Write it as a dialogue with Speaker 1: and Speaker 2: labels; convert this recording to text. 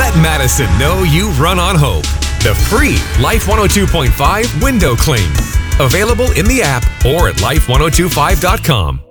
Speaker 1: Let Madison know you run on hope. The free Life 102.5 window clean. Available in the app or at life1025.com.